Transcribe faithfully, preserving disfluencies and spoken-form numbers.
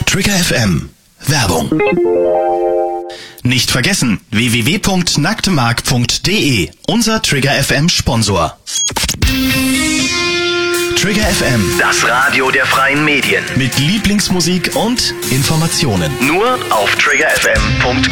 Trigger F M. Werbung. Nicht vergessen, w w w punkt nacktemark punkt d e, unser Trigger F M Sponsor. Trigger F M, das Radio der freien Medien. Mit Lieblingsmusik und Informationen. Nur auf trigger f m punkt com.